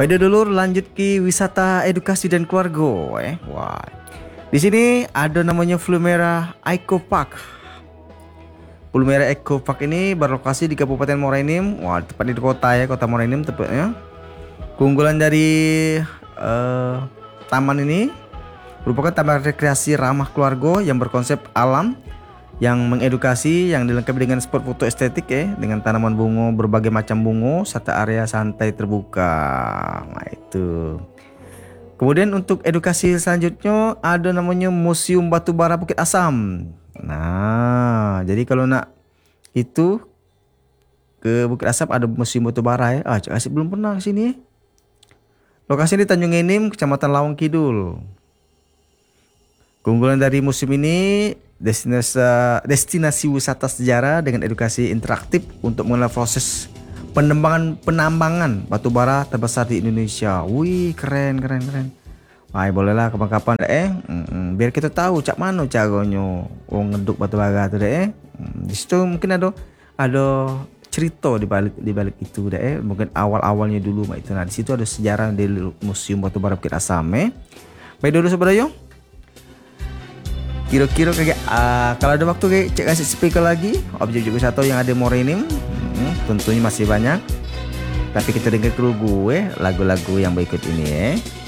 Baik dulu lanjut ke wisata edukasi dan keluarga. Wah, di sini ada namanya Flumera Eco Park. Flumera Eco Park ini berlokasi di Kabupaten Muara Enim. Wah, tepat di kota ya, Kota Muara Enim tepatnya. Keunggulan dari taman ini merupakan taman rekreasi ramah keluarga yang berkonsep alam, yang mengedukasi, yang dilengkapi dengan spot foto estetik ya, dengan tanaman bunga, berbagai macam bunga, serta area santai terbuka. Nah itu. Kemudian untuk edukasi selanjutnya ada namanya Museum Batubara Bukit Asam. Nah, jadi kalau nak itu ke Bukit Asam ada Museum Batubara ya. Cik Asif belum pernah ke sini ya. Lokasi di Tanjung Enim, Kecamatan Lawang Kidul. Keunggulan dari museum ini destinasi wisata sejarah dengan edukasi interaktif untuk mengenal proses penambangan batubara terbesar di Indonesia. Wih, keren. Wah, bolehlah kapan-kapan biar kita tahu cak mana caranya ngeduk batubara tuh deh. Di situ mungkin ada cerita di balik itu deh. Mungkin awal-awalnya dulu itu. Nah, di situ ada sejarah di Museum Batubara Bukit Asam. Baik dulu saudara yo. Kira-kira kayak kalau ada waktu kayak cek kasih speaker lagi objek wisata yang ada Muara Enim. Tentunya masih banyak. Tapi kita dengar dulu gue lagu-lagu yang berikut ini ya.